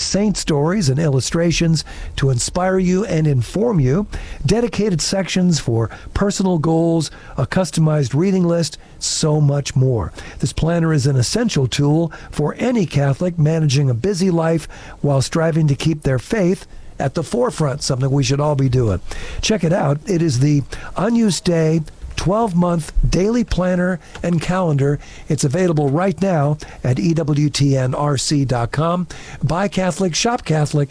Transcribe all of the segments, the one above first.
saint stories and illustrations to inspire you and inform you, dedicated sections for personal goals, a customized reading list, so much more. This planner is an essential tool for any Catholic managing a busy life while striving to keep their faith at the forefront, something we should all be doing. Check it out. It is the Unused Day 12-month daily planner and calendar. It's available right now at EWTNRC.com. Buy Catholic, shop Catholic,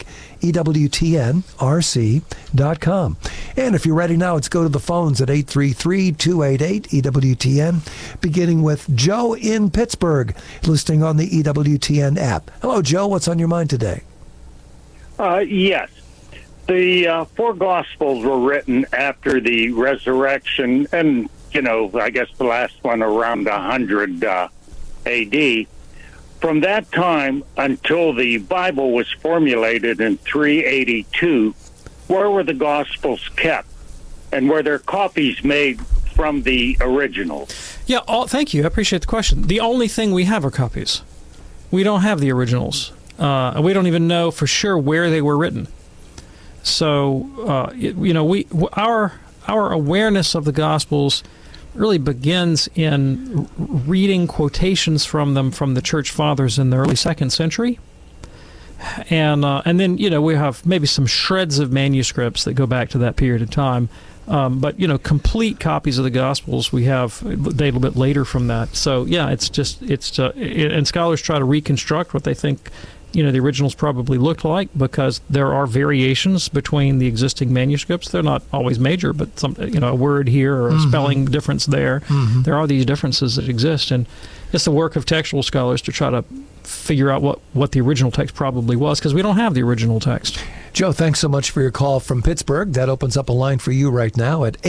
EWTNRC.com. And if you're ready now, let's go to the phones at 833-288-EWTN, beginning with Joe in Pittsburgh, listening on the EWTN app. Hello, Joe. What's on your mind today? Yes. The four Gospels were written after the resurrection, and, I guess the last one around 100 A.D. From that time until the Bible was formulated in 382, where were the Gospels kept? And were there copies made from the original? Yeah, thank you. I appreciate the question. The only thing we have are copies. We don't have the originals. We don't even know for sure where they were written. So, our awareness of the Gospels really begins in reading quotations from them from the Church Fathers in the early 2nd century. And then, we have maybe some shreds of manuscripts that go back to that period of time. But, complete copies of the Gospels we have a little bit later from that. So, yeah, and scholars try to reconstruct what they think the originals probably looked like, because there are variations between the existing manuscripts. They're not always major, but a word here or a spelling difference there. Mm-hmm. There are these differences that exist, and it's the work of textual scholars to try to figure out what the original text probably was, because we don't have the original text. Joe, thanks so much for your call from Pittsburgh. That opens up a line for you right now at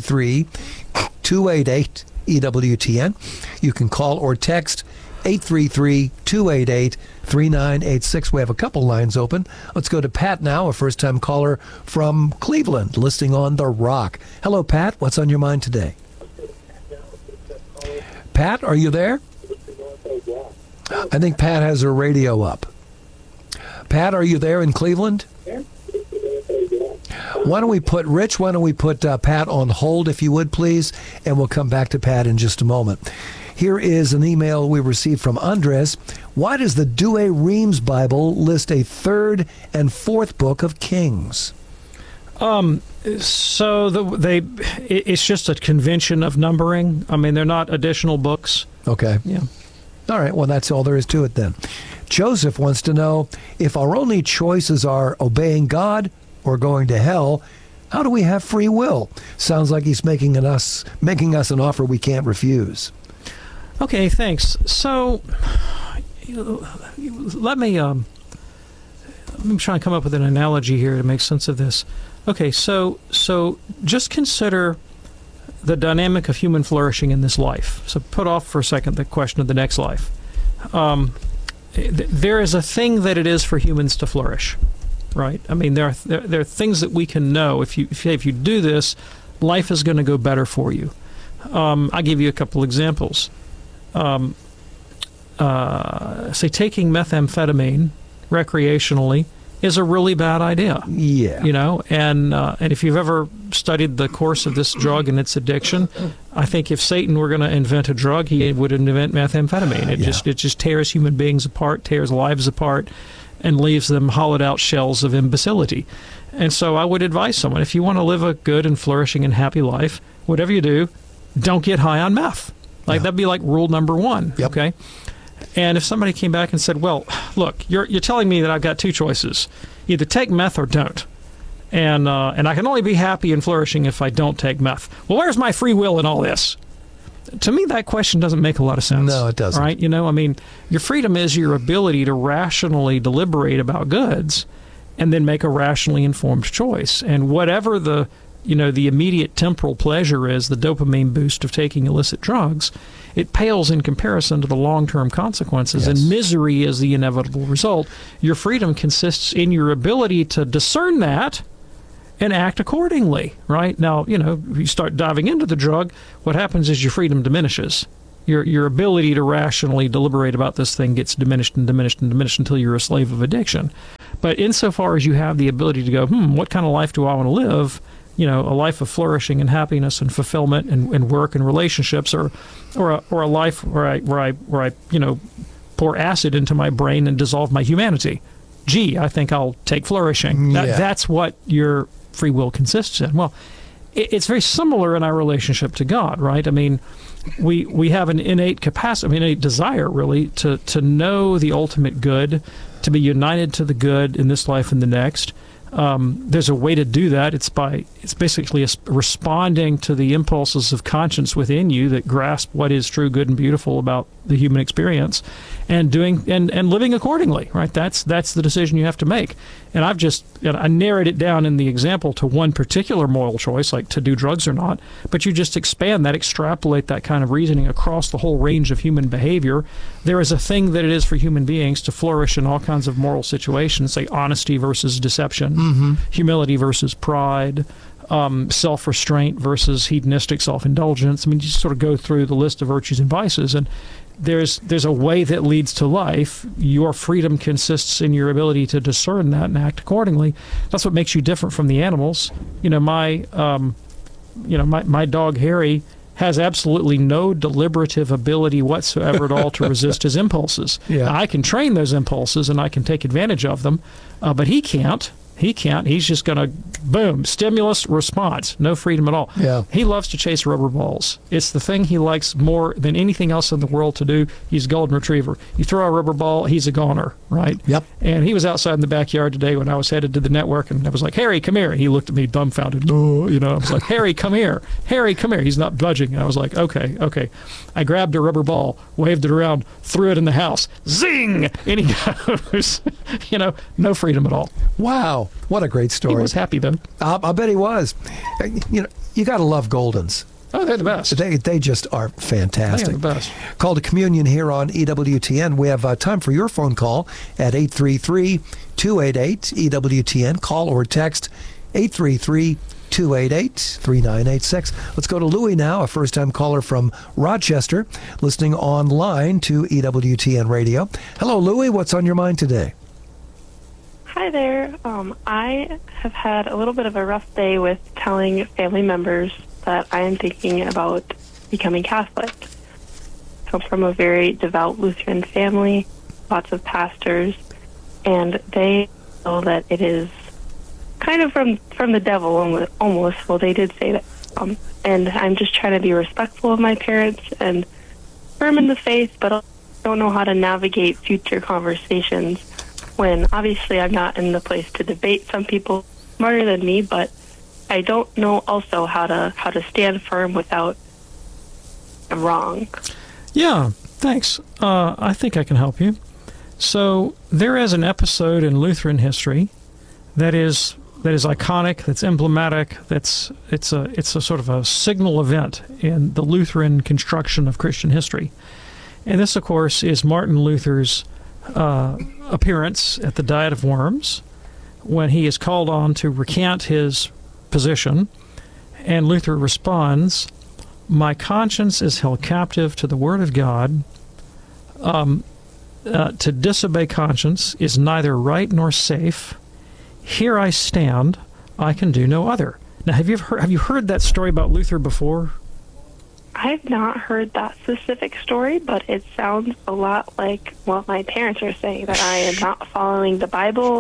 833-288-EWTN. You can call or text 833-288-3986. We have a couple lines open. Let's go to Pat now, a first-time caller from Cleveland, listing on The Rock. Hello, Pat. What's on your mind today? Pat, are you there? I think Pat has her radio up. Pat, are you there in Cleveland? Why don't we put Pat on hold, if you would, please, and we'll come back to Pat in just a moment. Here is an email we received from Andres. Why does the Douay-Rheims Bible list a third and fourth book of Kings? It's just a convention of numbering. I mean, they're not additional books. Okay. Yeah. All right. Well, that's all there is to it then. Joseph wants to know, if our only choices are obeying God or going to hell, how do we have free will? Sounds like he's making us an offer we can't refuse. Okay, thanks. So, let me try and come up with an analogy here to make sense of this. Okay, so just consider the dynamic of human flourishing in this life. So put off for a second the question of the next life. There is a thing that it is for humans to flourish, right? I mean, there are things that we can know. If you do this, life is going to go better for you. I'll give you a couple examples. Say taking methamphetamine recreationally is a really bad idea. Yeah. And if you've ever studied the course of this drug and its addiction, I think if Satan were going to invent a drug, he would invent methamphetamine. It just tears human beings apart, tears lives apart, and leaves them hollowed out shells of imbecility. And so I would advise someone, if you want to live a good and flourishing and happy life, whatever you do, don't get high on meth. That'd be like rule number one. Yep. Okay. And if somebody came back and said, well, look, you're telling me that I've got two choices. Either take meth or don't. And I can only be happy and flourishing if I don't take meth. Well, where's my free will in all this? To me, that question doesn't make a lot of sense. No, it doesn't. Right? Your freedom is your ability to rationally deliberate about goods and then make a rationally informed choice. And whatever the immediate temporal pleasure is, the dopamine boost of taking illicit drugs, it pales in comparison to the long-term consequences, Yes. and misery is the inevitable result. Your freedom consists in your ability to discern that and act accordingly, right? Now, you start diving into the drug, what happens is your freedom diminishes. Your ability to rationally deliberate about this thing gets diminished and diminished and diminished until you're a slave of addiction. But insofar as you have the ability to go, what kind of life do I want to live? A life of flourishing and happiness and fulfillment and work and relationships, or a life where I pour acid into my brain and dissolve my humanity. I think I'll take flourishing. That's what your free will consists in. Well, it's very similar in our relationship to God, right? I mean, we have an innate capacity, innate desire, really, to know the ultimate good, to be united to the good in this life and the next. There's a way to do that. It's basically responding to the impulses of conscience within you that grasp what is true, good, and beautiful about the human experience, and doing and living accordingly. Right? That's the decision you have to make. And I narrowed it down in the example to one particular moral choice, like to do drugs or not. But you just expand that, extrapolate that kind of reasoning across the whole range of human behavior. There is a thing that it is for human beings to flourish in all kinds of moral situations, say honesty versus deception, humility versus pride, self-restraint versus hedonistic self-indulgence. I mean, you just sort of go through the list of virtues and vices, and there's a way that leads to life. Your freedom consists in your ability to discern that and act accordingly. That's what makes you different from the animals. My dog Harry has absolutely no deliberative ability whatsoever at all to resist his impulses. Yeah. Now, I can train those impulses and I can take advantage of them, but he can't. He's just going to, boom, stimulus, response, no freedom at all. Yeah. He loves to chase rubber balls. It's the thing he likes more than anything else in the world to do. He's a golden retriever. You throw a rubber ball, he's a goner, right? Yep. And he was outside in the backyard today when I was headed to the network, and I was like, Harry, come here. He looked at me dumbfounded. Oh, I was like, Harry, come here. Harry, come here. He's not budging. And I was like, okay. I grabbed a rubber ball, waved it around, threw it in the house. Zing! And he goes, no freedom at all. Wow. What a great story. He was happy, though. I bet he was. You got to love Goldens. Oh, they're the best. They just are fantastic. They're the best. Call to Communion here on EWTN. We have time for your phone call at 833-288-EWTN. Call or text 833-288-3986. Let's go to Louie now, a first-time caller from Rochester, listening online to EWTN Radio. Hello, Louie. What's on your mind today? Hi there. I have had a little bit of a rough day with telling family members that I am thinking about becoming Catholic. I come from a very devout Lutheran family, lots of pastors, and they know that it is kind of from the devil almost. Well, they did say that. And I'm just trying to be respectful of my parents and firm in the faith, but I don't know how to navigate future conversations when obviously I'm not in the place to debate some people smarter than me, but I don't know also how to stand firm without I'm wrong. Yeah, thanks. I think I can help you. So there is an episode in Lutheran history that is iconic, that's emblematic, it's a sort of a signal event in the Lutheran construction of Christian history. And this, of course, is Martin Luther's appearance at the Diet of Worms, when he is called on to recant his position, and Luther responds, "My conscience is held captive to the Word of God. To disobey conscience is neither right nor safe. Here I stand, I can do no other." Now, have you heard that story about Luther before? I've not heard that specific story, but it sounds a lot like what my parents are saying, that I am not following the Bible.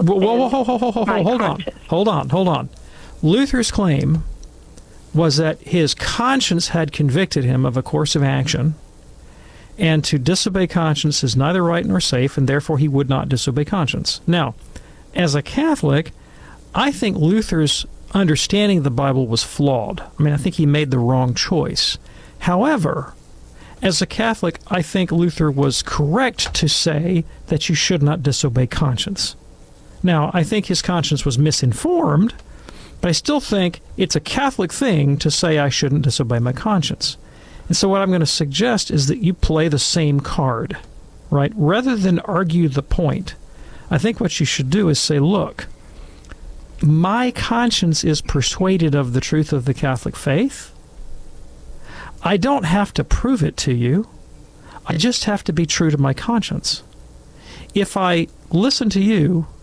Hold on. Luther's claim was that his conscience had convicted him of a course of action, and to disobey conscience is neither right nor safe, and therefore he would not disobey conscience. Now, as a Catholic, I think Luther's understanding of the Bible was flawed. I think he made the wrong choice. However, as a Catholic, I think Luther was correct to say that you should not disobey conscience. Now, I think his conscience was misinformed, but I still think it's a Catholic thing to say I shouldn't disobey my conscience. And so what I'm going to suggest is that you play the same card, right? Rather than argue the point, I think what you should do is say, look, my conscience is persuaded of the truth of the Catholic faith. I don't have to prove it to you. I just have to be true to my conscience. If I listen to you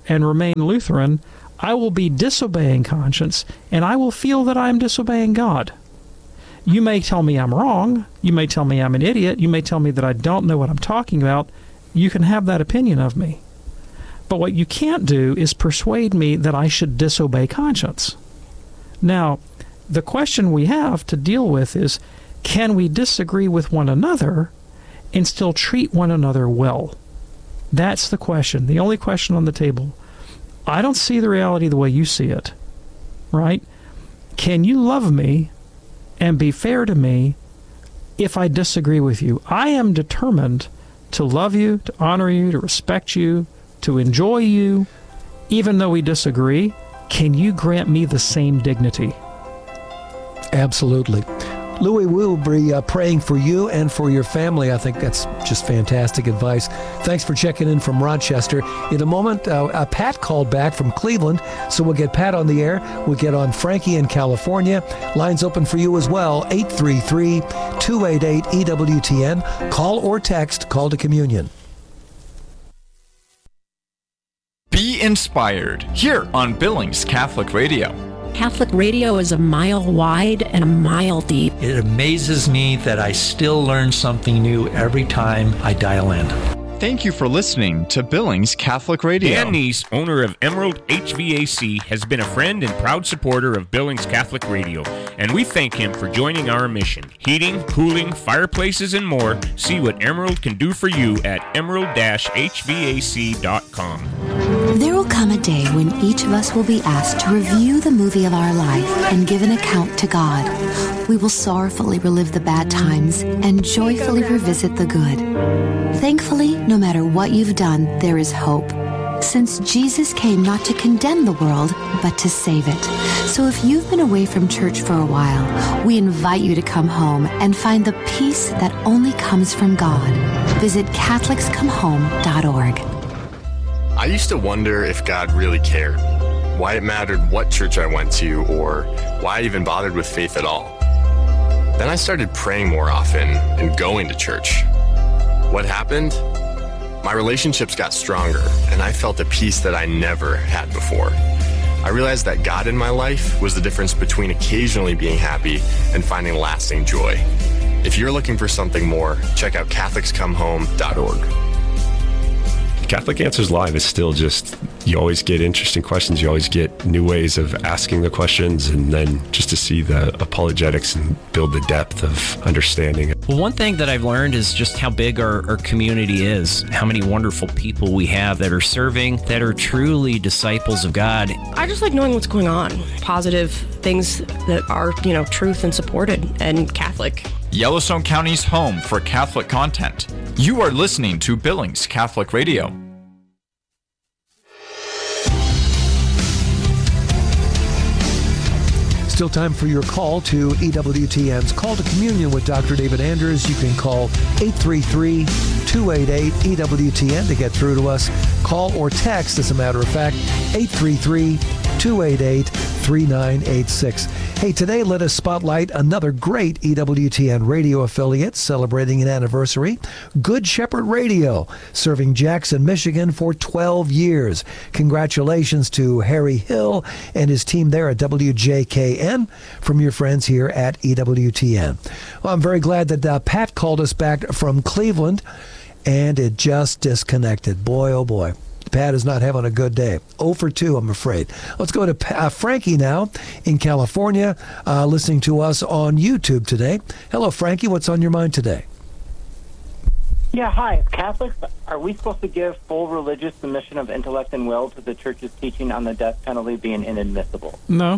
and remain Lutheran, I will be disobeying conscience, and I will feel that I am disobeying God. You may tell me I'm wrong. You may tell me I'm an idiot. You may tell me that I don't know what I'm talking about. You can have that opinion of me. But what you can't do is persuade me that I should disobey conscience. Now, the question we have to deal with is, can we disagree with one another and still treat one another well? That's the question, the only question on the table. I don't see the reality the way you see it, right? Can you love me and be fair to me if I disagree with you? I am determined to love you, to honor you, to respect you, to enjoy you, even though we disagree. Can you grant me the same dignity? Absolutely. Louis, we'll be praying for you and for your family. I think that's just fantastic advice. Thanks for checking in from Rochester. In a moment, Pat called back from Cleveland, so we'll get Pat on the air. We'll get on Frankie in California. Lines open for you as well, 833-288-EWTN. Call or text, call to communion. Be inspired here on Billings Catholic Radio. Catholic radio is a mile wide and a mile deep. It amazes me that I still learn something new every time I dial in. Thank you for listening to Billings Catholic Radio. Dan Neese, owner of Emerald HVAC, has been a friend and proud supporter of Billings Catholic Radio, and we thank him for joining our mission. Heating, cooling, fireplaces, and more. See what Emerald can do for you at emerald-hvac.com. There will come a day when each of us will be asked to review the movie of our life and give an account to God. We will sorrowfully relive the bad times and joyfully revisit the good. Thankfully, no matter what you've done, there is hope, since Jesus came not to condemn the world, but to save it. So if you've been away from church for a while, we invite you to come home and find the peace that only comes from God. Visit CatholicsComeHome.org. I used to wonder if God really cared, why it mattered what church I went to, or why I even bothered with faith at all. Then I started praying more often and going to church. What happened? My relationships got stronger, and I felt a peace that I never had before. I realized that God in my life was the difference between occasionally being happy and finding lasting joy. If you're looking for something more, check out CatholicsComeHome.org. Catholic Answers Live is still just, you always get interesting questions. You always get new ways of asking the questions, and then just to see the apologetics and build the depth of understanding. Well, one thing that I've learned is just how big our community is, how many wonderful people we have that are serving, that are truly disciples of God. I just like knowing what's going on, positive things that are, truth and supported and Catholic. Yellowstone County's home for Catholic content. You are listening to Billings Catholic Radio. Still time for your call to EWTN's Call to Communion with Dr. David Anders. You can call 833-288-EWTN to get through to us. Call or text, as a matter of fact, 833-288-3986. Hey, today let us spotlight another great EWTN radio affiliate celebrating an anniversary, Good Shepherd Radio, serving Jackson, Michigan for 12 years. Congratulations to Harry Hill and his team there at WJKN from your friends here at EWTN. Well, I'm very glad that Pat called us back from Cleveland, and it just disconnected. Boy, oh boy. Pat is not having a good day. 0 for 2, I'm afraid. Let's go to Frankie now in California, listening to us on YouTube today. Hello, Frankie. What's on your mind today? Yeah, hi. As Catholics, are we supposed to give full religious submission of intellect and will to the Church's teaching on the death penalty being inadmissible? No,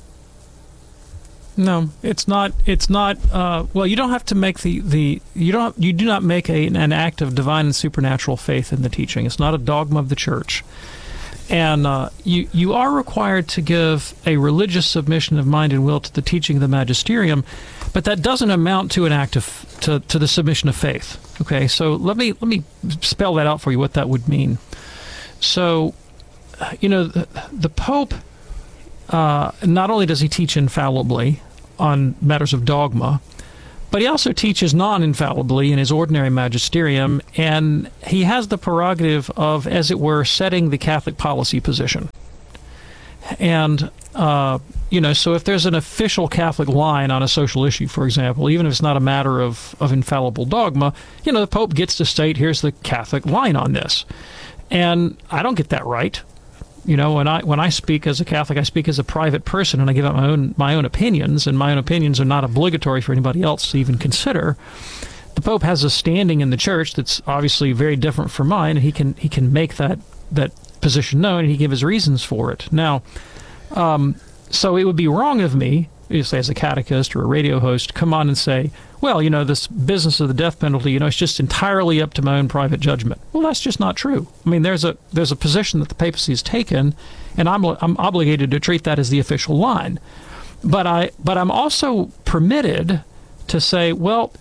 it's not. It's not. Well, you don't have to make you do not make an act of divine and supernatural faith in the teaching. It's not a dogma of the Church, and you are required to give a religious submission of mind and will to the teaching of the magisterium, but that doesn't amount to an act of to the submission of faith. Okay, so let me spell that out for you, what that would mean. So, the Pope. Not only does he teach infallibly on matters of dogma, But he also teaches non-infallibly in his ordinary magisterium, and he has the prerogative of, as it were, setting the Catholic policy position. And, so if there's an official Catholic line on a social issue, for example, even if it's not a matter of infallible dogma, the Pope gets to state, here's the Catholic line on this. And I don't get that right. When I speak as a Catholic, I speak as a private person, and I give out my own opinions, and my own opinions are not obligatory for anybody else to even consider. The Pope has a standing in the Church that's obviously very different from mine, and he can make that position known, and he give his reasons for it. Now, so it would be wrong of me, say as a catechist or a radio host, come on and say, well, this business of the death penalty, it's just entirely up to my own private judgment. Well, that's just not true. I mean, there's a position that the papacy has taken, and I'm obligated to treat that as the official line. But I'm also permitted to say, well,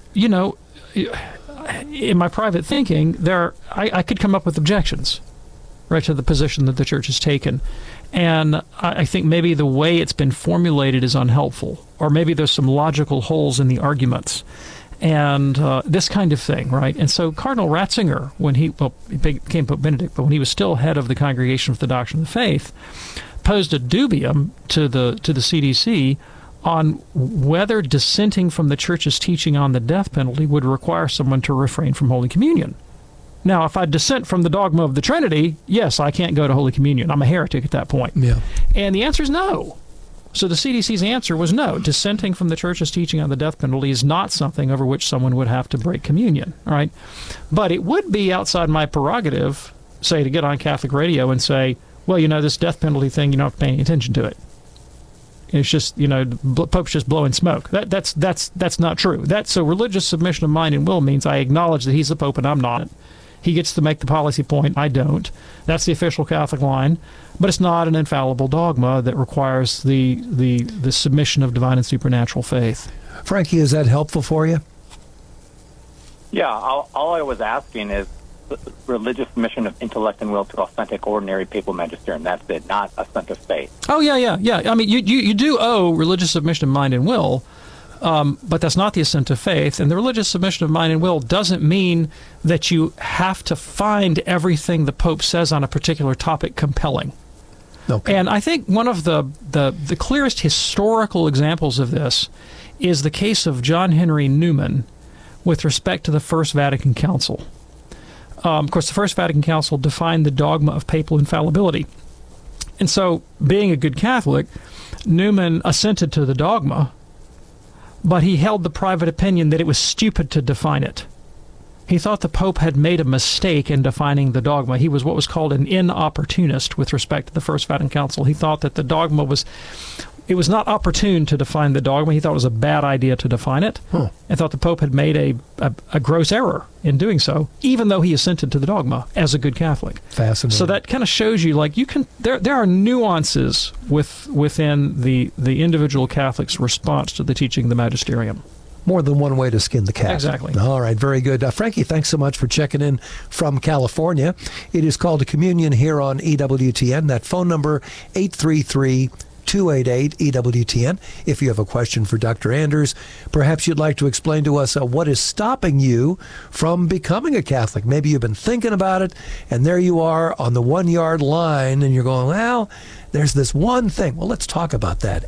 in my private thinking, I could come up with objections, right, to the position that the Church has taken. And I think maybe the way it's been formulated is unhelpful, or maybe there's some logical holes in the arguments, and this kind of thing, right? And so Cardinal Ratzinger, when he became Pope Benedict, but when he was still head of the Congregation for the Doctrine of the Faith, posed a dubium to the CDC on whether dissenting from the Church's teaching on the death penalty would require someone to refrain from Holy Communion. Now, if I dissent from the dogma of the Trinity, yes, I can't go to Holy Communion. I'm a heretic at that point. Yeah. And the answer is no. So the CDC's answer was no. Dissenting from the Church's teaching on the death penalty is not something over which someone would have to break communion. All right? But it would be outside my prerogative, say, to get on Catholic radio and say, well, this death penalty thing, you don't have to pay any attention to it. It's just, the Pope's just blowing smoke. That's not true. So religious submission of mind and will means I acknowledge that he's the Pope and I'm not. He gets to make the policy point. I don't. That's the official Catholic line. But it's not an infallible dogma that requires the submission of divine and supernatural faith. Frankie, is that helpful for you? Yeah, all I was asking is religious submission of intellect and will to authentic ordinary papal magisterium. That's it, not assent of faith. Oh, yeah. I mean, you do owe religious submission of mind and will, but that's not the assent of faith. And the religious submission of mind and will doesn't mean that you have to find everything the Pope says on a particular topic compelling. Okay. And I think one of the clearest historical examples of this is the case of John Henry Newman with respect to the First Vatican Council. Of course, the First Vatican Council defined the dogma of papal infallibility. And so, being a good Catholic, Newman assented to the dogma, but he held the private opinion that it was stupid to define it. He thought the Pope had made a mistake in defining the dogma. He was what was called an inopportunist with respect to the First Vatican Council. He thought that the dogma was not opportune to define the dogma. He thought it was a bad idea to define it, and thought the Pope had made a gross error in doing so, even though he assented to the dogma as a good Catholic. Fascinating. So that kind of shows you, like, there are nuances within the individual Catholic's response to the teaching of the magisterium. More than one way to skin the cat. Exactly. All right, very good. Frankie, thanks so much for checking in from California. It is called a communion here on EWTN. That phone number, 833-288-EWTN. If you have a question for Dr. Anders, perhaps you'd like to explain to us what is stopping you from becoming a Catholic. Maybe you've been thinking about it, and there you are on the 1 yard line, and you're going, well, there's this one thing. Well, let's talk about that.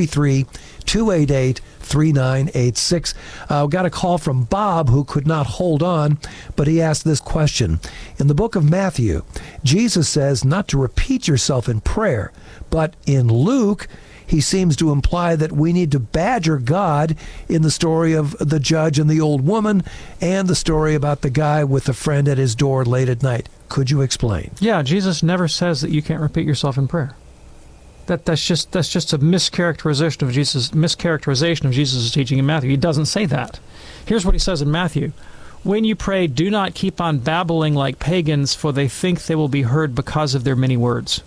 833-288-3986. Got a call from Bob, who could not hold on, but he asked this question. In the book of Matthew, Jesus says not to repeat yourself in prayer, but in Luke, he seems to imply that we need to badger God in the story of the judge and the old woman, and the story about the guy with a friend at his door late at night. Could you explain? Yeah, Jesus never says that you can't repeat yourself in prayer. That's just a mischaracterization of Jesus' teaching in Matthew. He doesn't say that. Here's what he says in Matthew. When you pray, do not keep on babbling like pagans, for they think they will be heard because of their many words.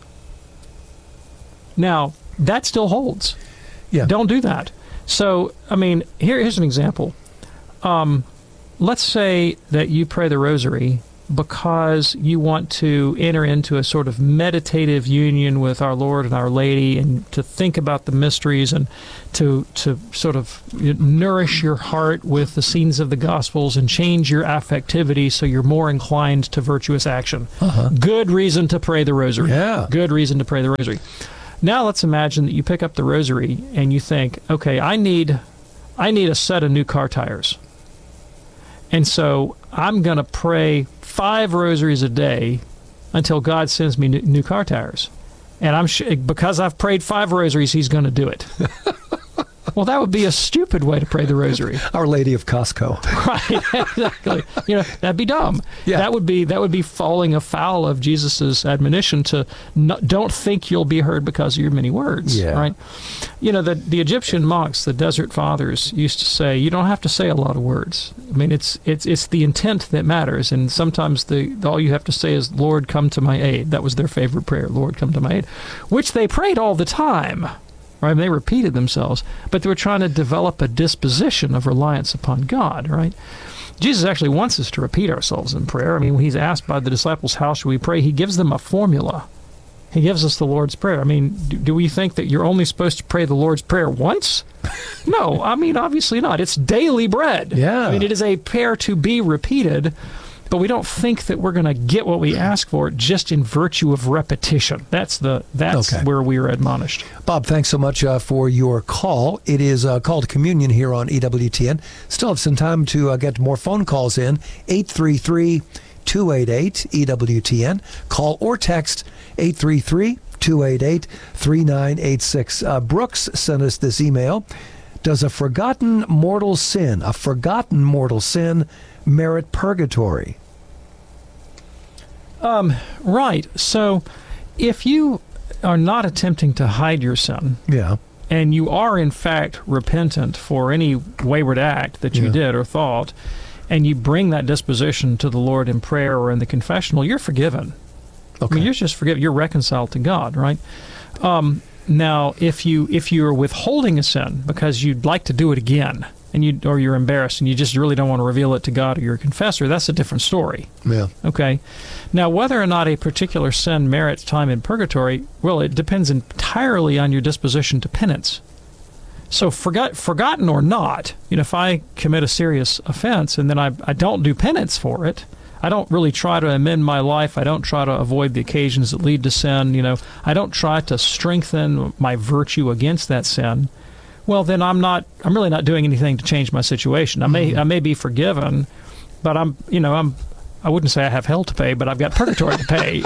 Now, that still holds. Yeah. Don't do that. So, I mean, here's an example. Let's say that you pray the rosary because you want to enter into a sort of meditative union with our Lord and Our Lady, and to think about the mysteries, and to sort of nourish your heart with the scenes of the Gospels and change your affectivity so you're more inclined to virtuous action. Good reason to pray the Rosary. Yeah. Good reason to pray the Rosary. Now let's imagine that you pick up the Rosary and you think, okay, I need a set of new car tires. And so I'm going to pray 5 rosaries a day until God sends me new car tires. And because I've prayed 5 rosaries, he's going to do it. Well, that would be a stupid way to pray the Rosary. Our Lady of Costco. Right, exactly. That'd be dumb. Yeah. That would be falling afoul of Jesus's admonition to don't think you'll be heard because of your many words. Yeah. Right. The Egyptian monks, the Desert Fathers, used to say, you don't have to say a lot of words. I mean, it's the intent that matters, and sometimes all you have to say is, Lord, come to my aid. That was their favorite prayer, Lord, come to my aid, which they prayed all the time. Right? They repeated themselves, but they were trying to develop a disposition of reliance upon God, right? Jesus actually wants us to repeat ourselves in prayer. I mean, when he's asked by the disciples, how should we pray? He gives them a formula. He gives us the Lord's Prayer. I mean, do we think that you're only supposed to pray the Lord's Prayer once? No, I mean, obviously not. It's daily bread. Yeah. I mean, it is a prayer to be repeated, but we don't think that we're going to get what we ask for just in virtue of repetition. That's Okay. where we are admonished. Bob, thanks so much for your call. It is called Communion here on EWTN. Still have some time to get more phone calls in. 833-288-EWTN. Call or text 833-288-3986. Brooks sent us this email. Does a forgotten mortal sin merit purgatory? Right. So if you are not attempting to hide your sin, yeah, and you are in fact repentant for any wayward act that you did or thought, and you bring that disposition to the Lord in prayer or in the confessional, you're forgiven. Okay. I mean, you're just forgiven. You're reconciled to God, right? Now, if you're withholding a sin because you'd like to do it again, or you're embarrassed and you just really don't want to reveal it to God or your confessor, that's a different story. Yeah. Okay. Now, whether or not a particular sin merits time in purgatory, well, it depends entirely on your disposition to penance. So, forgotten or not, if I commit a serious offense and then I don't do penance for it, I don't really try to amend my life. I don't try to avoid the occasions that lead to sin. I don't try to strengthen my virtue against that sin. Well, then I'm really not doing anything to change my situation. I may be forgiven, but I wouldn't say I have hell to pay, but I've got purgatory to pay.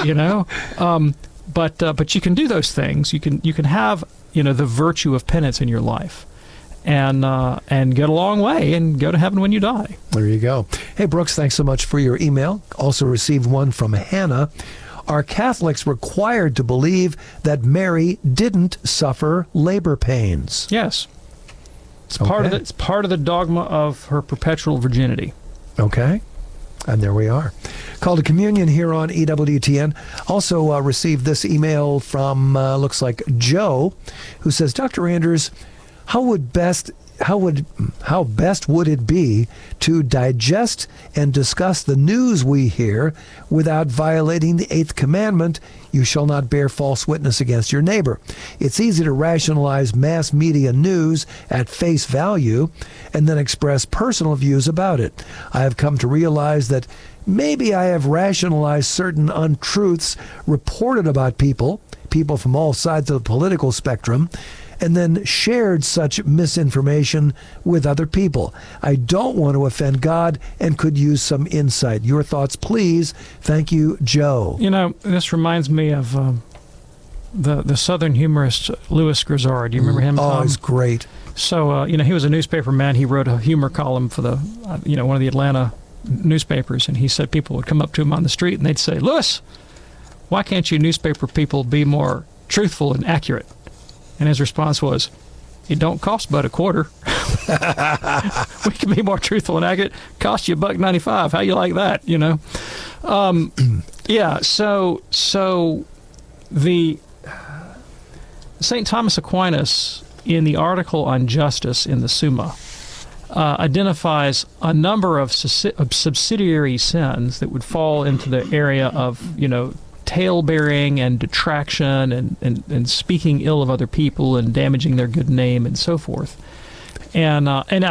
But you can do those things. You can have the virtue of penance in your life, and get a long way and go to heaven when you die. There you go. Hey, Brooks, thanks so much for your email. Also received one from Hannah. Are Catholics required to believe that Mary didn't suffer labor pains? Yes. It's part of the dogma of her perpetual virginity. Okay. And there we are. Call to Communion here on EWTN. Also received this email from, looks like Joe, who says, Dr. Anders, how best would it be to digest and discuss the news we hear without violating the 8th commandment, you shall not bear false witness against your neighbor? It's easy to rationalize mass media news at face value and then express personal views about it. I have come to realize that maybe I have rationalized certain untruths reported about people from all sides of the political spectrum, and then shared such misinformation with other people. I don't want to offend God and could use some insight. Your thoughts, please. Thank you, Joe. This reminds me of the Southern humorist Louis Grizzard. Do you remember him, Tom? Oh, he's great. So, he was a newspaper man. He wrote a humor column for the, one of the Atlanta newspapers, and he said people would come up to him on the street and they'd say, Louis, why can't you newspaper people be more truthful and accurate? And his response was, it don't cost but a quarter. We can be more truthful and accurate. Cost you $1.95. How you like that? Yeah. So the St. Thomas Aquinas, in the article on justice in the Summa, identifies a number of subsidiary sins that would fall into the area of, tale-bearing and detraction and speaking ill of other people and damaging their good name and so forth. And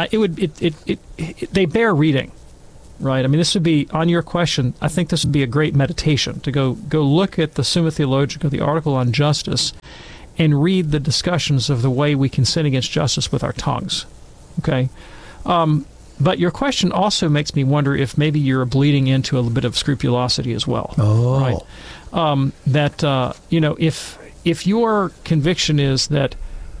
they bear reading, right? I mean, this would be, on your question, I think this would be a great meditation to go look at the Summa Theologica, the article on justice, and read the discussions of the way we can sin against justice with our tongues. Okay? But your question also makes me wonder if maybe you're bleeding into a little bit of scrupulosity as well. Oh. Right? If your conviction is that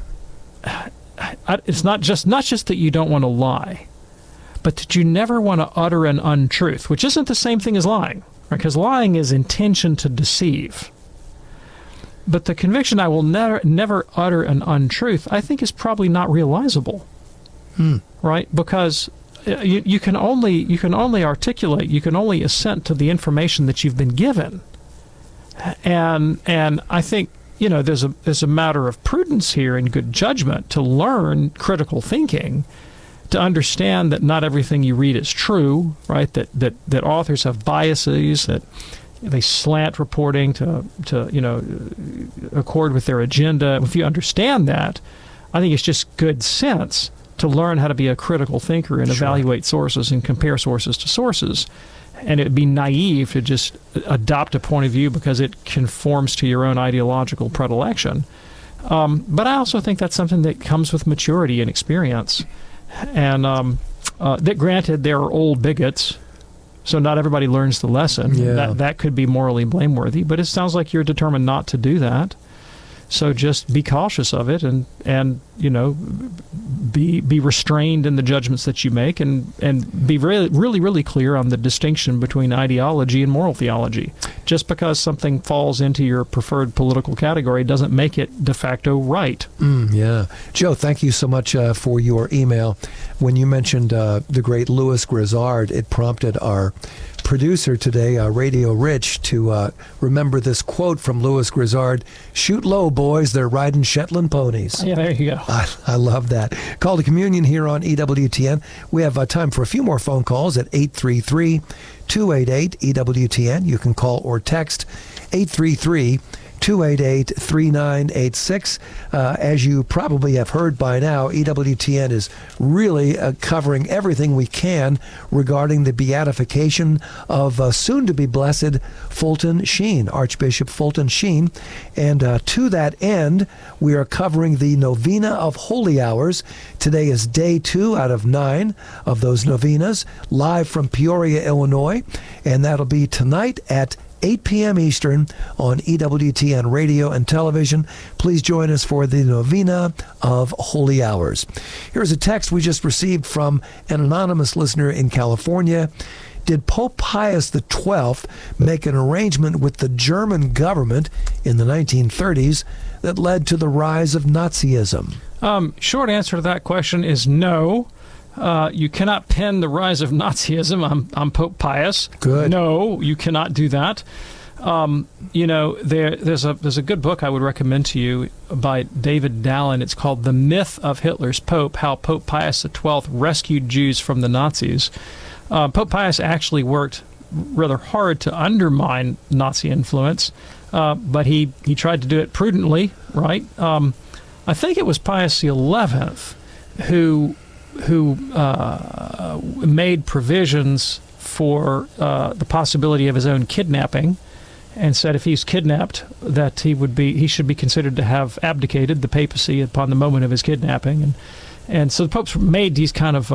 it's not just that you don't want to lie, but that you never want to utter an untruth, which isn't the same thing as lying, right? Because lying is intention to deceive. But the conviction I will never utter an untruth, I think, is probably not realizable, right? Because you can only articulate, you can only assent to the information that you've been given, and I think there's a matter of prudence here and good judgment to learn critical thinking, to understand that not everything you read is true, right? That authors have biases, that they slant reporting to accord with their agenda. If you understand that, I think it's just good sense to learn how to be a critical thinker and evaluate sources and compare sources to sources. And it would be naive to just adopt a point of view because it conforms to your own ideological predilection. But I also think that's something that comes with maturity and experience. And that, granted, there are old bigots, so not everybody learns the lesson. Yeah. That could be morally blameworthy, but it sounds like you're determined not to do that. So just be cautious of it, and be restrained in the judgments that you make, and be really clear on the distinction between ideology and moral theology. Just because something falls into your preferred political category doesn't make it de facto right. Yeah. Joe, thank you so much for your email. When you mentioned the great Louis Grizzard, it prompted our producer today, Radio Rich, to remember this quote from Louis Grizzard: "Shoot low, boys, they're riding Shetland ponies." Yeah, there you go. I love that. Call to Communion here on EWTN. We have time for a few more phone calls at 833-288-EWTN. You can call or text 833-288-3986. As you probably have heard by now, EWTN is really covering everything we can regarding the beatification of soon-to-be blessed Fulton Sheen, Archbishop Fulton Sheen. And to that end, we are covering the Novena of Holy Hours. Today is day 2 out of 9 of those novenas, live from Peoria, Illinois. And that'll be tonight at 8 p.m. Eastern on EWTN Radio and Television. Please join us for the Novena of Holy Hours. Here's a text we just received from an anonymous listener in California. Did Pope Pius XII make an arrangement with the German government in the 1930s that led to the rise of Nazism? Short answer to that question is no. You cannot pin the rise of Nazism on Pope Pius. Good. No, you cannot do that. There's a good book I would recommend to you by David Dallin. It's called The Myth of Hitler's Pope, How Pope Pius XII Rescued Jews from the Nazis. Pope Pius actually worked rather hard to undermine Nazi influence, but he tried to do it prudently, right? I think it was Pius XI who made provisions for the possibility of his own kidnapping, and said if he's kidnapped, that he should be considered to have abdicated the papacy upon the moment of his kidnapping, and so the popes made these kind of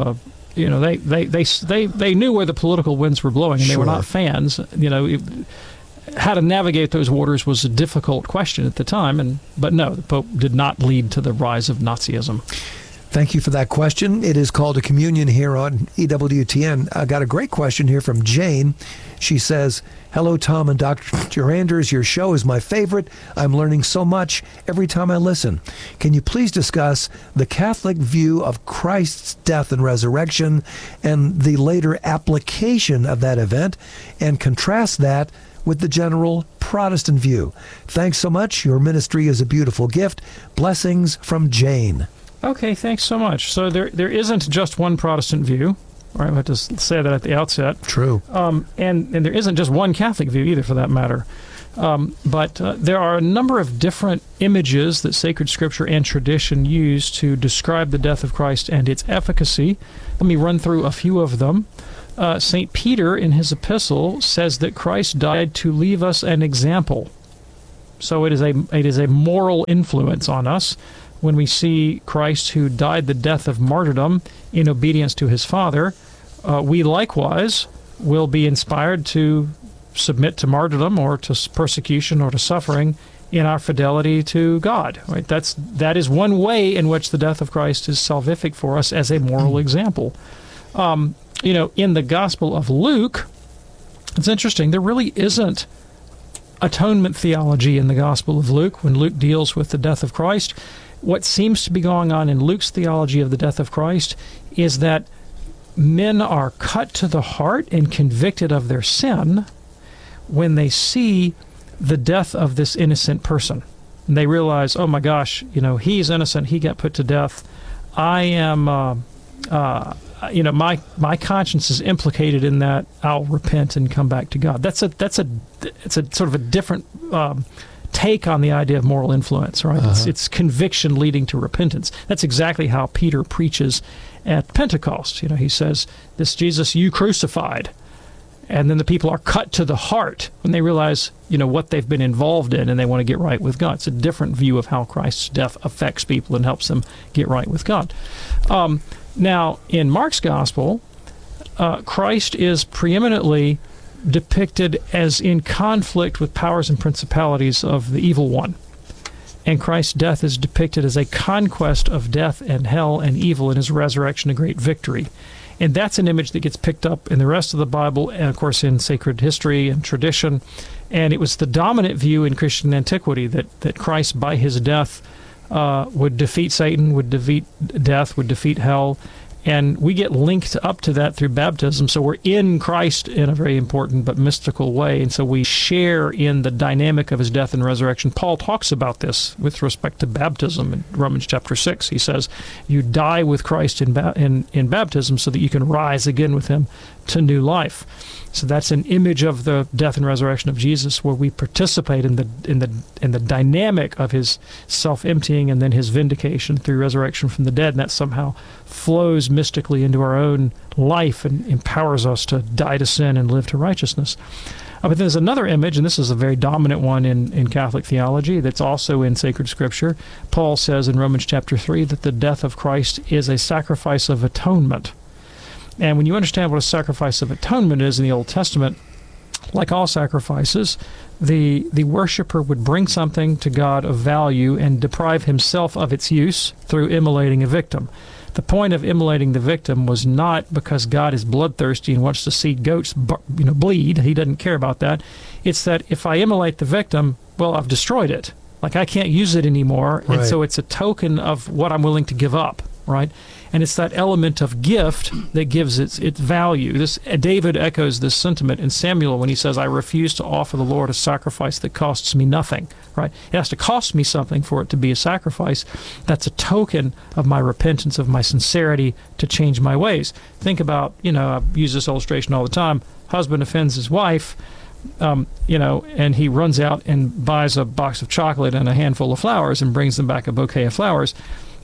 they knew where the political winds were blowing, and they were not fans. How to navigate those waters was a difficult question at the time, but no, the Pope did not lead to the rise of Nazism. Thank you for that question. It is called a communion here on EWTN. I got a great question here from Jane. She says, "Hello, Tom and Dr. Anders. Your show is my favorite. I'm learning so much every time I listen. Can you please discuss the Catholic view of Christ's death and resurrection and the later application of that event, and contrast that with the general Protestant view? Thanks so much. Your ministry is a beautiful gift. Blessings from Jane." Okay, thanks so much. So there isn't just one Protestant view. Right, I have to say that at the outset. True. And there isn't just one Catholic view either, for that matter. But there are a number of different images that sacred scripture and tradition use to describe the death of Christ and its efficacy. Let me run through a few of them. St. Peter, in his epistle, says that Christ died to leave us an example. So it is a moral influence on us when we see Christ, who died the death of martyrdom in obedience to his Father. We likewise will be inspired to submit to martyrdom or to persecution or to suffering in our fidelity to God. Right? That is one way in which the death of Christ is salvific for us as a moral example. In the Gospel of Luke, it's interesting, there really isn't atonement theology in the Gospel of Luke when Luke deals with the death of Christ. What seems to be going on in Luke's theology of the death of Christ is that men are cut to the heart and convicted of their sin when they see the death of this innocent person. And they realize, oh my gosh, he's innocent, he got put to death. I am, my conscience is implicated in that. I'll repent and come back to God. It's a sort of a different take on the idea of moral influence, right? It's conviction leading to repentance. That's exactly how Peter preaches at Pentecost. He says, "This Jesus you crucified." And then the people are cut to the heart when they realize, what they've been involved in, and they want to get right with God. It's a different view of how Christ's death affects people and helps them get right with God. Now, in Mark's Gospel, Christ is preeminently depicted as in conflict with powers and principalities of the evil one. And Christ's death is depicted as a conquest of death and hell and evil, and his resurrection a great victory. And that's an image that gets picked up in the rest of the Bible, and of course in sacred history and tradition. And it was the dominant view in Christian antiquity that Christ, by his death, would defeat Satan, would defeat death, would defeat hell. And we get linked up to that through baptism. So we're in Christ in a very important but mystical way. And so we share in the dynamic of his death and resurrection. Paul talks about this with respect to baptism in Romans chapter 6. He says, you die with Christ in baptism so that you can rise again with him to new life. So that's an image of the death and resurrection of Jesus, where we participate in the dynamic of his self-emptying and then his vindication through resurrection from the dead, and that somehow flows mystically into our own life and empowers us to die to sin and live to righteousness. But there's another image, and this is a very dominant one in Catholic theology that's also in sacred scripture. Paul says in Romans chapter 3 that the death of Christ is a sacrifice of atonement. And when you understand what a sacrifice of atonement is in the Old Testament, like all sacrifices, the worshiper would bring something to God of value and deprive himself of its use through immolating a victim. The point of immolating the victim was not because God is bloodthirsty and wants to see goats bleed. He doesn't care about that. It's that if I immolate the victim, well, I've destroyed it. Like, I can't use it anymore. Right. And so it's a token of what I'm willing to give up, right? And it's that element of gift that gives its value. David echoes this sentiment in Samuel when he says, I refuse to offer the Lord a sacrifice that costs me nothing. Right? It has to cost me something for it to be a sacrifice. That's a token of my repentance, of my sincerity to change my ways. Think about, I use this illustration all the time. Husband offends his wife, and he runs out and buys a box of chocolate and a handful of flowers and brings them back a bouquet of flowers.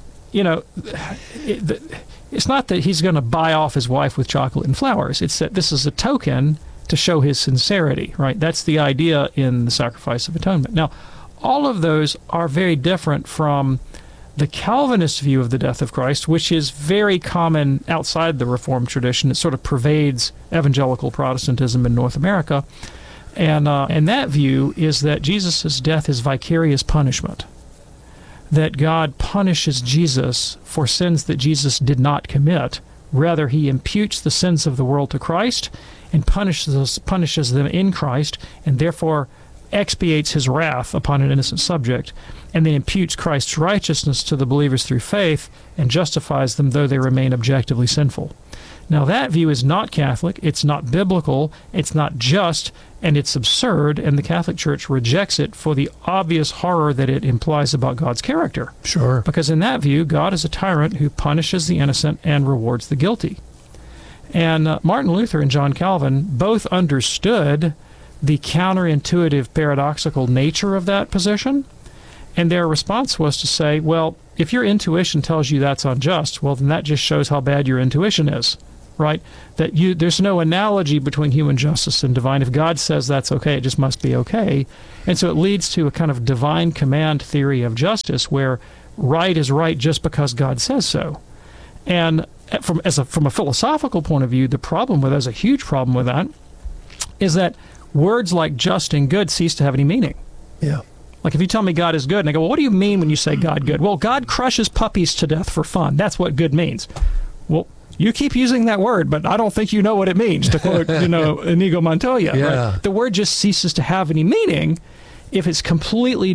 It's not that he's going to buy off his wife with chocolate and flowers. It's that this is a token to show his sincerity, right? That's the idea in the sacrifice of atonement. Now, all of those are very different from the Calvinist view of the death of Christ, which is very common outside the Reformed tradition. It sort of pervades evangelical Protestantism in North America. And that view is that Jesus' death is vicarious punishment. That God punishes Jesus for sins that Jesus did not commit. Rather, he imputes the sins of the world to Christ and punishes them in Christ, and therefore expiates his wrath upon an innocent subject, and then imputes Christ's righteousness to the believers through faith and justifies them, though they remain objectively sinful. Now, that view is not Catholic, it's not biblical, it's not just, and it's absurd, and the Catholic Church rejects it for the obvious horror that it implies about God's character. Sure. Because in that view, God is a tyrant who punishes the innocent and rewards the guilty. And Martin Luther and John Calvin both understood the counterintuitive, paradoxical nature of that position, and their response was to say, well, if your intuition tells you that's unjust, well, then that just shows how bad your intuition is. Right? That there's no analogy between human justice and divine. If God says that's okay, it just must be okay. And so it leads to a kind of divine command theory of justice where right is right just because God says so. And from a philosophical point of view, there's a huge problem with that, is that words like just and good cease to have any meaning. Yeah. Like if you tell me God is good, and I go, well, what do you mean when you say God good? Well, God crushes puppies to death for fun. That's what good means. Well, you keep using that word, but I don't think you know what it means, to quote, Inigo Montoya. Yeah. Right? The word just ceases to have any meaning if it's completely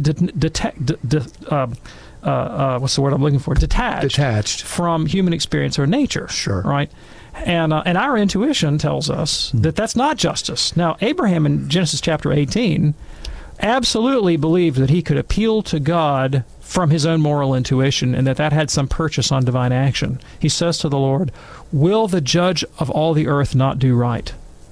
what's the word I'm looking for? Detached from human experience or nature. Sure. Right? And our intuition tells us that that's not justice. Now, Abraham in Genesis chapter 18 absolutely believed that he could appeal to God from his own moral intuition and that had some purchase on divine action. He says to the Lord, will the judge of all the earth not do right?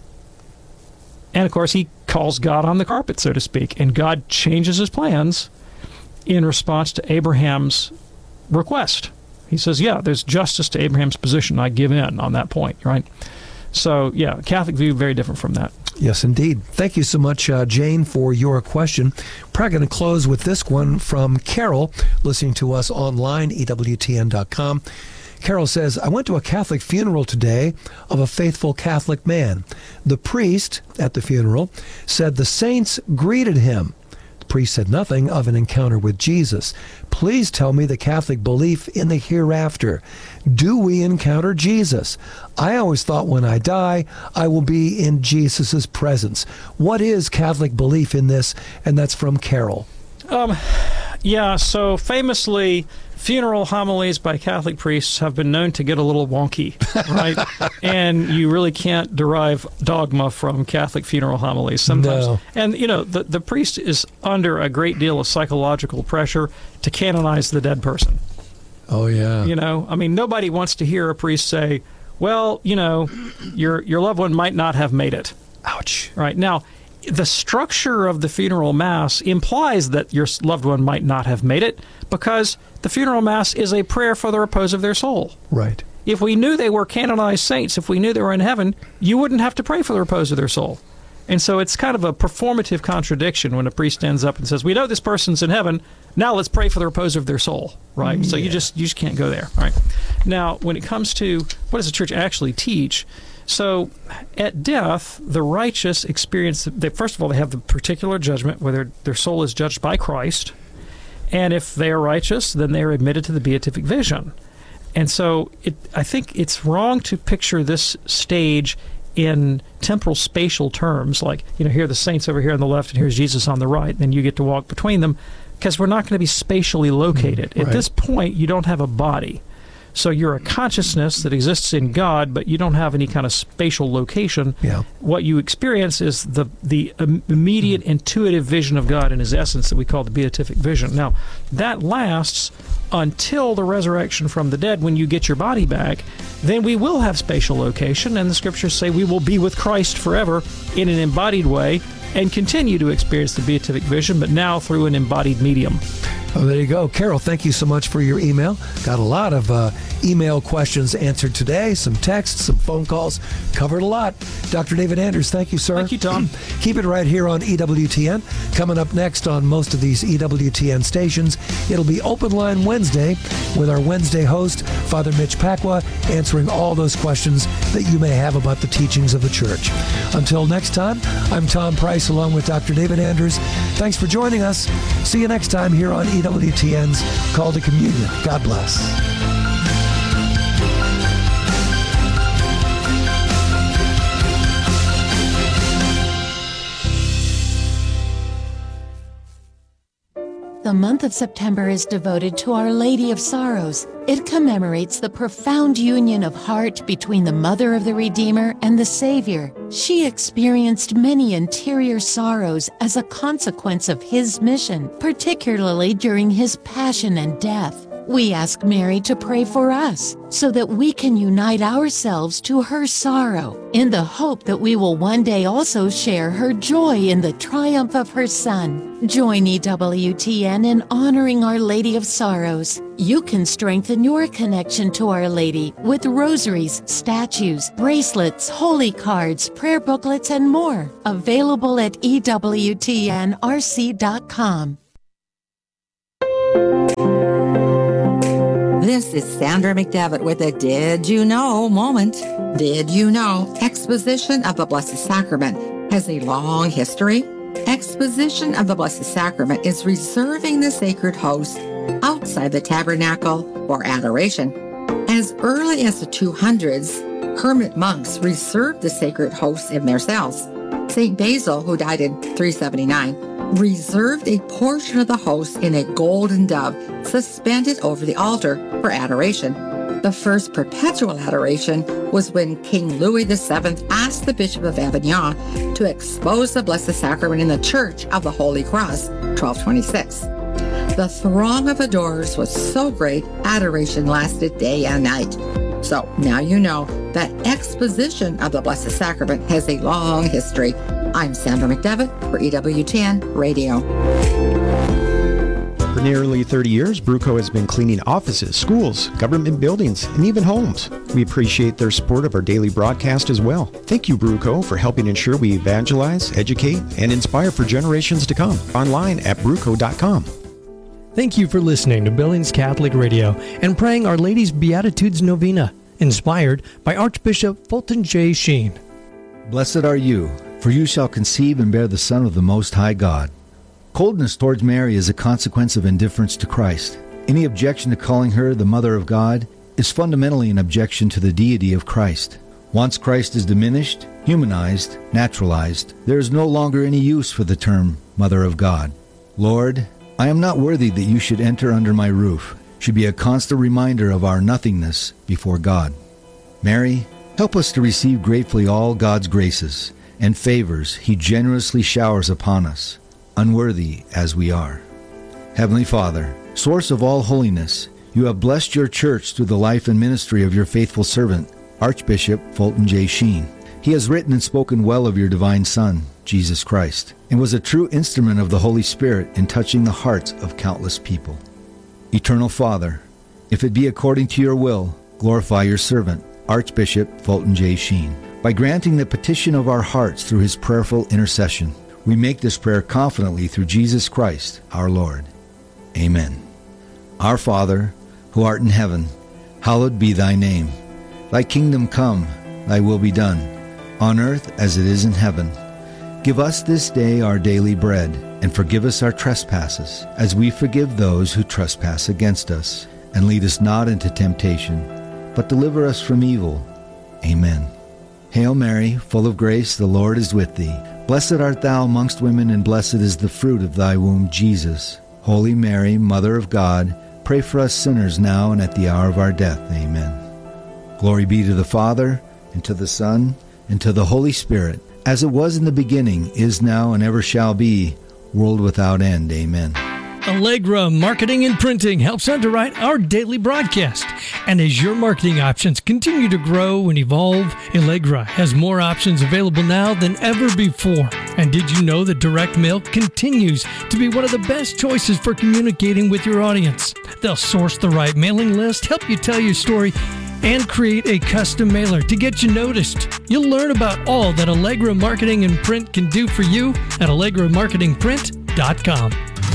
And of course, he calls God on the carpet, so to speak, and God changes his plans in response to Abraham's request. He says, yeah, there's justice to Abraham's position. I give in on that point, right? So, yeah, Catholic view, very different from that. Yes, indeed. Thank you so much, Jane, for your question. Probably going to close with this one from Carol, listening to us online, EWTN.com. Carol says, I went to a Catholic funeral today of a faithful Catholic man. The priest at the funeral said the saints greeted him. The priest said nothing of an encounter with Jesus. Please tell me the Catholic belief in the hereafter. Do we encounter Jesus? I always thought when I die, I will be in Jesus' presence. What is Catholic belief in this? And that's from Carol. Yeah, so famously, funeral homilies by Catholic priests have been known to get a little wonky, right? And you really can't derive dogma from Catholic funeral homilies sometimes. No. And, the priest is under a great deal of psychological pressure to canonize the dead person. Oh, yeah. Nobody wants to hear a priest say, well, your loved one might not have made it. Ouch. Right. Now, the structure of the funeral mass implies that your loved one might not have made it because the funeral mass is a prayer for the repose of their soul. Right. If we knew they were canonized saints, if we knew they were in heaven, you wouldn't have to pray for the repose of their soul. And so it's kind of a performative contradiction when a priest stands up and says, we know this person's in heaven, now let's pray for the repose of their soul, right? Yeah. So you just can't go there, right? Now, when it comes to what does the church actually teach, so at death, the righteous experience, first of all, they have the particular judgment where their soul is judged by Christ. And if they are righteous, then they are admitted to the beatific vision. And so I think it's wrong to picture this stage in temporal spatial terms, like, here are the saints over here on the left and here's Jesus on the right, and then you get to walk between them, because we're not going to be spatially located. Right. At this point, you don't have a body. So you're a consciousness that exists in God, but you don't have any kind of spatial location. Yeah. What you experience is the immediate intuitive vision of God in his essence that we call the beatific vision. Now, that lasts until the resurrection from the dead. When you get your body back, then we will have spatial location, and the scriptures say we will be with Christ forever in an embodied way and continue to experience the beatific vision, but now through an embodied medium. Oh, there you go. Carol, thank you so much for your email. Got a lot of email questions answered today, some texts, some phone calls. Covered a lot. Dr. David Anders, thank you, sir. Thank you, Tom. Keep it right here on EWTN. Coming up next on most of these EWTN stations, it'll be Open Line Wednesday with our Wednesday host, Father Mitch Pacwa, answering all those questions that you may have about the teachings of the Church. Until next time, I'm Tom Price along with Dr. David Anders. Thanks for joining us. See you next time here on EWTN's Call to Communion. God bless. The month of September is devoted to Our Lady of Sorrows. It commemorates the profound union of heart between the Mother of the Redeemer and the Savior. She experienced many interior sorrows as a consequence of his mission, particularly during his passion and death. We ask Mary to pray for us so that we can unite ourselves to her sorrow in the hope that we will one day also share her joy in the triumph of her Son. Join EWTN in honoring Our Lady of Sorrows. You can strengthen your connection to Our Lady with rosaries, statues, bracelets, holy cards, prayer booklets, and more. Available at EWTNRC.com. This is Sandra McDevitt with a Did You Know moment. Did you know Exposition of the Blessed Sacrament has a long history? Exposition of the Blessed Sacrament is reserving the sacred host outside the tabernacle for adoration. As early as the 200s, hermit monks reserved the sacred hosts in their cells. St. Basil, who died in 379, reserved a portion of the host in a golden dove suspended over the altar for adoration. The first perpetual adoration was when King Louis VII asked the Bishop of Avignon to expose the Blessed Sacrament in the Church of the Holy Cross, 1226. The throng of adorers was so great, adoration lasted day and night. So now you know that Exposition of the Blessed Sacrament has a long history. I'm Sandra McDevitt for EWTN Radio. For nearly 30 years, Bruco has been cleaning offices, schools, government buildings, and even homes. We appreciate their support of our daily broadcast as well. Thank you, Bruco, for helping ensure we evangelize, educate, and inspire for generations to come. Online at bruco.com. Thank you for listening to Billings Catholic Radio and praying Our Lady's Beatitudes Novena, inspired by Archbishop Fulton J. Sheen. Blessed are you, for you shall conceive and bear the Son of the Most High God. Coldness towards Mary is a consequence of indifference to Christ. Any objection to calling her the Mother of God is fundamentally an objection to the deity of Christ. Once Christ is diminished, humanized, naturalized, there is no longer any use for the term Mother of God. Lord, I am not worthy that you should enter under my roof, should be a constant reminder of our nothingness before God. Mary, help us to receive gratefully all God's graces and favors he generously showers upon us, unworthy as we are. Heavenly Father, source of all holiness, you have blessed your church through the life and ministry of your faithful servant, Archbishop Fulton J. Sheen. He has written and spoken well of your divine Son, Jesus Christ, and was a true instrument of the Holy Spirit in touching the hearts of countless people. Eternal Father, if it be according to your will, glorify your servant, Archbishop Fulton J. Sheen. By granting the petition of our hearts through his prayerful intercession, we make this prayer confidently through Jesus Christ, our Lord. Amen. Our Father, who art in heaven, hallowed be thy name. Thy kingdom come, thy will be done, on earth as it is in heaven. Give us this day our daily bread, and forgive us our trespasses, as we forgive those who trespass against us. And lead us not into temptation, but deliver us from evil. Amen. Hail Mary, full of grace, the Lord is with thee. Blessed art thou amongst women, and blessed is the fruit of thy womb, Jesus. Holy Mary, Mother of God, pray for us sinners now and at the hour of our death. Amen. Glory be to the Father, and to the Son, and to the Holy Spirit, as it was in the beginning, is now, and ever shall be, world without end. Amen. Allegra Marketing and Printing helps underwrite our daily broadcast. And as your marketing options continue to grow and evolve, Allegra has more options available now than ever before. And did you know that direct mail continues to be one of the best choices for communicating with your audience? They'll source the right mailing list, help you tell your story, and create a custom mailer to get you noticed. You'll learn about all that Allegra Marketing and Print can do for you at AllegraMarketingPrint.com.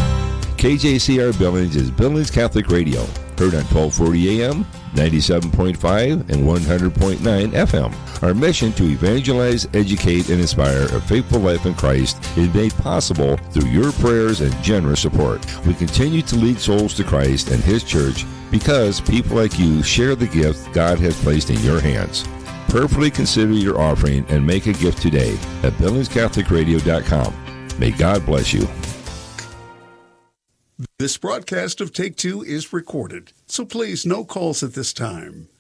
KJCR Billings is Billings Catholic Radio, heard on 1240 AM, 97.5, and 100.9 FM. Our mission to evangelize, educate, and inspire a faithful life in Christ is made possible through your prayers and generous support. We continue to lead souls to Christ and His church because people like you share the gift God has placed in your hands. Prayerfully consider your offering and make a gift today at BillingsCatholicRadio.com. May God bless you. This broadcast of Take Two is recorded, so please no calls at this time.